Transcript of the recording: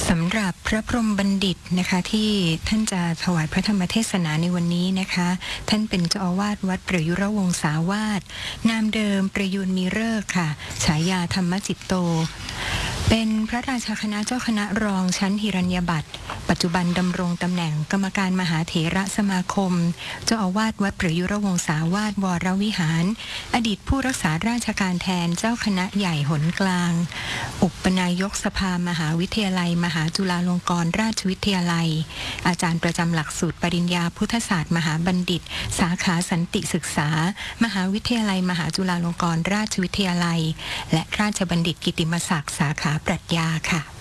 สำหรับพระพรหมบัณฑิตนะคะที่ท่านจะถวายพระธรรมเทศนาในวันนี้นะคะท่านเป็นเจ้าอาวาสวัดประยุรวงศาวาสนามเดิมประยูนมีฤกษ์ค่ะฉายาธรรมจิตโตเป็นพระราชาคณะเจ้าคณะรองชั้นหิรัญญบัตรปัจจุบันดำรงตำแหน่งกรรมการมหาเถระสมาคมเจ้าอาวาสวัดประยุรวงศาวาสวรวิหารอดีตผู้รักษาราชการแทนเจ้าคณะใหญ่หนกลางอุปนายกสภามหาวิทยาลัยมหาจุฬาลงกรณราชวิทยาลัยอาจารย์ประจำหลักสูตรปริญญาพุทธศาสตร์มหาบัณฑิตสาขาสันติศึกษามหาวิทยาลัยมหาจุฬาลงกรณราชวิทยาลัยและราชบัณฑิตกิตติมศักดิ์สาขาปรัชญาค่ะ